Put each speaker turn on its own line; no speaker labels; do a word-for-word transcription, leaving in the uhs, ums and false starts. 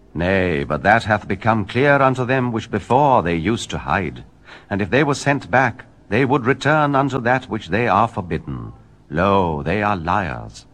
Nay, but that hath become clear unto them which before they used to hide. And if they were sent back, they would return unto that which they are forbidden. Lo, they are liars,